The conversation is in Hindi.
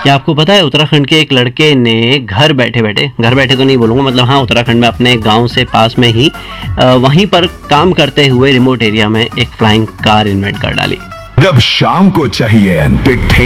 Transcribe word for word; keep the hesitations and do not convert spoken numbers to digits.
क्या आपको पता है उत्तराखंड के एक लड़के ने घर बैठे बैठे, घर बैठे तो नहीं बोलूँगा, मतलब हाँ उत्तराखंड में अपने गांव से पास में ही वहीं पर काम करते हुए रिमोट एरिया में एक फ्लाइंग कार इन्वेंट कर डाली। जब शाम को चाहिए पिट्ठे